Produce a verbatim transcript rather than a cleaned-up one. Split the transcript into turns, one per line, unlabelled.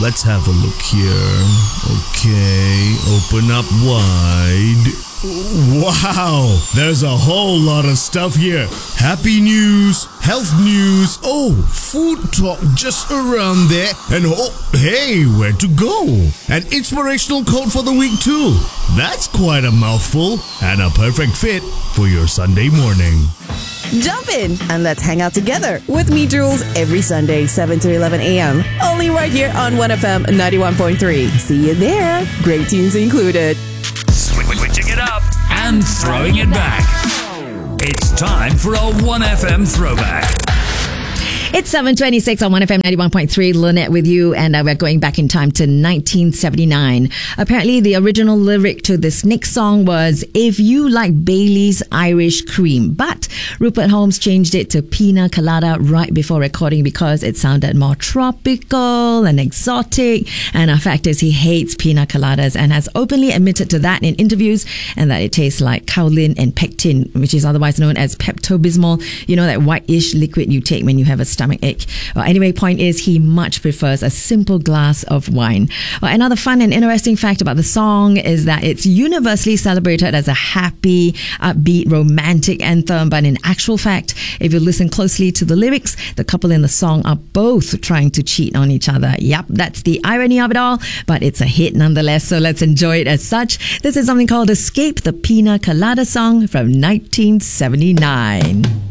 let's have a look here. Okay, open up wide. Wow, there's a whole lot of stuff here. Happy news, health news, oh, food talk just around there, and oh, hey, where to go? An inspirational quote for the week too. That's quite a mouthful and a perfect fit for your Sunday morning.
Jump in and let's hang out together with me, Jules, every Sunday, seven to eleven a.m. Only right here on one F M ninety-one point three. See you there. Great tunes included.
Switching it up and throwing it back. It's time for a one F M throwback.
It's seven twenty-six on one F M ninety-one point three, Lynette with you, and uh, we're going back in time to nineteen seventy-nine. Apparently, the original lyric to this next song was, "If you like Bailey's Irish Cream," but Rupert Holmes changed it to Pina Colada right before recording because it sounded more tropical and exotic, and the fact is he hates pina coladas and has openly admitted to that in interviews, and that it tastes like kaolin and pectin, which is otherwise known as Pepto-Bismol, you know, that whitish liquid you take when you have a stomach ache. Well, anyway, point is he much prefers a simple glass of wine. Well, another fun and interesting fact about the song is that it's universally celebrated as a happy, upbeat, romantic anthem, but in actual fact, if you listen closely to the lyrics, the couple in the song are both trying to cheat on each other. Yep, that's the irony of it all, but it's a hit nonetheless, so let's enjoy it as such. This is something called Escape, the Pina Colada song from nineteen seventy-nine.